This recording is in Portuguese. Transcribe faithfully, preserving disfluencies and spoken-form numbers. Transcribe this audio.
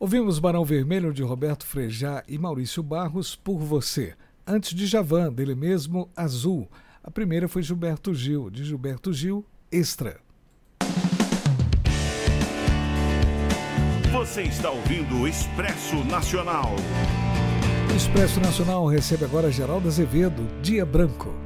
Ouvimos Barão Vermelho de Roberto Frejá e Maurício Barros, Por Você. Antes de Djavan, dele mesmo, Azul. A primeira foi Gilberto Gil, de Gilberto Gil, Extra. Você está ouvindo o Expresso Nacional. O Expresso Nacional recebe agora Geraldo Azevedo, Dia Branco.